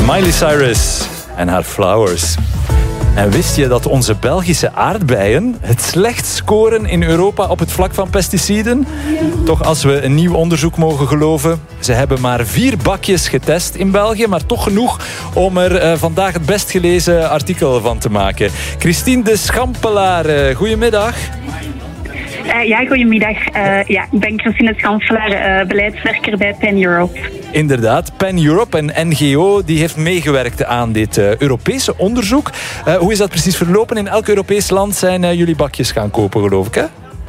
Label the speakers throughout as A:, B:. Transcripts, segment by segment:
A: Miley Cyrus en haar Flowers. En wist je dat onze Belgische aardbeien het slecht scoren in Europa op het vlak van pesticiden? Toch, als we een nieuw onderzoek mogen geloven. Ze hebben maar 4 bakjes getest in België, maar toch genoeg om er vandaag het best gelezen artikel van te maken. Christine de Schampelaar, goedemiddag.
B: Ja, goedemiddag. Ik ben Christine Schanfelaar, beleidswerker bij PEN Europe.
A: Inderdaad, PEN Europe, een NGO, die heeft meegewerkt aan dit Europese onderzoek. Hoe is dat precies verlopen? In elk Europees land zijn jullie bakjes gaan kopen, geloof ik, hè?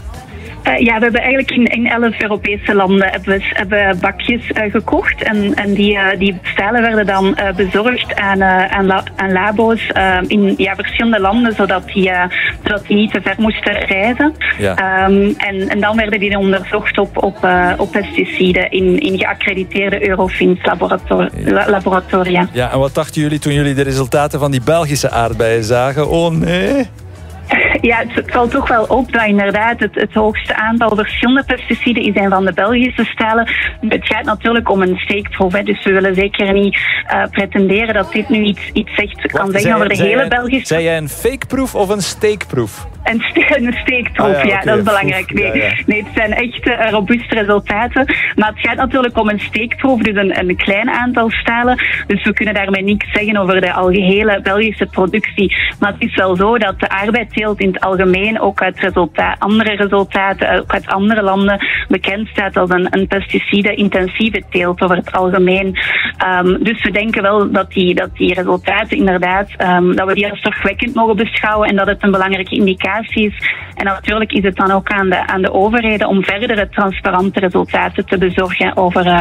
B: We hebben eigenlijk in 11 Europese landen hebben bakjes gekocht. En die stijlen werden dan bezorgd aan labo's in verschillende landen, zodat die niet te ver moesten reizen. Ja. En dan werden die onderzocht op pesticiden in geaccrediteerde Eurofins laboratoria.
A: Ja, en wat dachten jullie toen jullie de resultaten van die Belgische aardbeien zagen? Oh nee...
B: Ja, het valt toch wel op dat inderdaad het hoogste aantal verschillende pesticiden zijn van de Belgische stijlen. Het gaat natuurlijk om een steekproef, dus we willen zeker niet pretenderen dat dit nu iets kan zeggen over de hele Belgische...
A: Zei jij een fakeproef of een steekproef?
B: Een steekproef, okay, dat is belangrijk. Nee, het zijn echt robuuste resultaten. Maar het gaat natuurlijk om een steekproef, dus een klein aantal stalen. Dus we kunnen daarmee niks zeggen over de algehele Belgische productie. Maar het is wel zo dat de arbeidsteelt in het algemeen ook uit andere resultaten, ook uit andere landen, bekend staat als een pesticide-intensieve teelt over het algemeen. Dus we denken wel dat die resultaten inderdaad, dat we die als zorgwekkend mogen beschouwen en dat het een belangrijke indicatie is. En natuurlijk is het dan ook aan de overheden om verdere transparante resultaten te bezorgen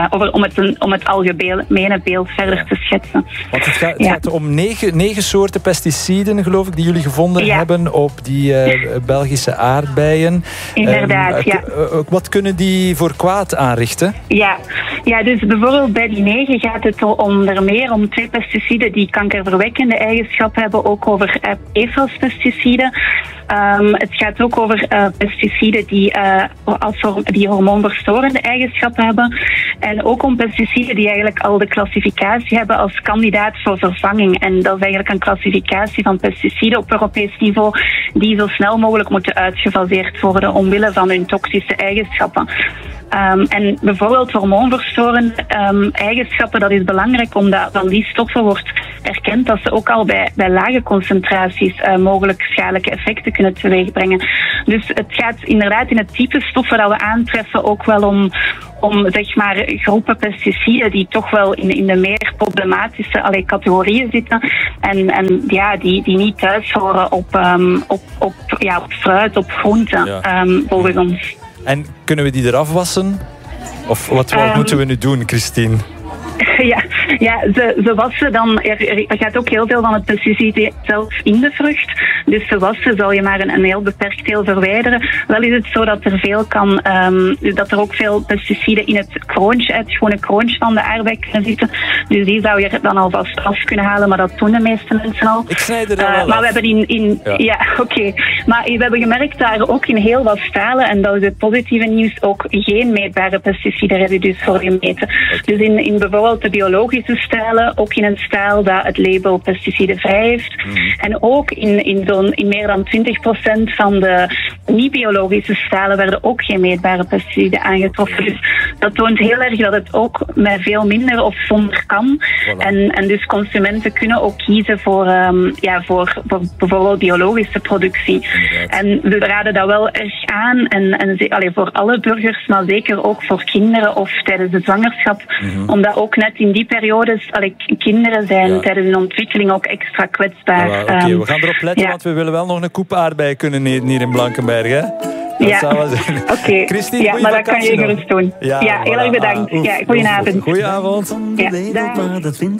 B: om het algemene beeld verder te schetsen.
A: Want het gaat om 9 soorten pesticiden, geloof ik, die jullie gevonden hebben op die Belgische aardbeien.
B: Inderdaad,
A: Wat kunnen die voor kwaad aanrichten?
B: Ja, dus bijvoorbeeld bij die 9 gaat het onder meer om 2 pesticiden die kankerverwekkende eigenschappen hebben, ook over PFAS-pesticiden. Het gaat ook over pesticiden die hormoonverstorende eigenschappen hebben. En ook om pesticiden die eigenlijk al de klassificatie hebben als kandidaat voor vervanging. En dat is eigenlijk een klassificatie van pesticiden op Europees niveau die zo snel mogelijk moeten uitgefaseerd worden omwille van hun toxische eigenschappen. En bijvoorbeeld hormoonverstorende eigenschappen, dat is belangrijk omdat van die stoffen wordt erkend dat ze ook al bij lage concentraties mogelijk schadelijke effecten kunnen teweegbrengen. Dus het gaat inderdaad in het type stoffen dat we aantreffen ook wel om zeg maar groepen pesticiden die toch wel in de meer problematische categorieën zitten en die niet thuis horen op fruit, op groenten, volgens ons.
A: En kunnen we die eraf wassen? Of wat moeten we nu doen, Christine?
B: Ze wassen dan. Er gaat ook heel veel van het pesticide zelf in de vrucht. Dus ze wassen zal je maar een heel beperkt deel verwijderen. Wel is het zo dat dat er ook veel pesticiden in het gewone kroontje van de aardbei kunnen zitten. Dus die zou je dan alvast af kunnen halen, maar dat doen de meeste mensen al.
A: Ik snijd er wel
B: maar we hebben Maar we hebben gemerkt daar ook in heel wat stalen, en dat is het positieve nieuws, ook geen meetbare pesticidenresidus voor gemeten. Dus in bijvoorbeeld de biologische stijlen, ook in een stijl dat het label pesticidenvrij heeft. En ook in meer dan 20% van de niet-biologische stijlen werden ook geen meetbare pesticiden aangetroffen. Dus dat toont heel erg dat het ook met veel minder of zonder kan. Voilà. En dus consumenten kunnen ook kiezen voor bijvoorbeeld biologische productie. En we raden dat wel erg aan. En voor alle burgers, maar zeker ook voor kinderen of tijdens de zwangerschap. Omdat ook net in die periodes kinderen zijn tijdens hun ontwikkeling ook extra kwetsbaar.
A: Oké, we gaan erop letten, want we willen wel nog een koep aardbei kunnen eten hier in Blankenberg, hè? Dat zou wel zijn.
B: Oké.
A: Christine,
B: maar dat kan je gerust doen. Heel erg bedankt. Goedenavond.
A: Goedenavond.
B: Ja,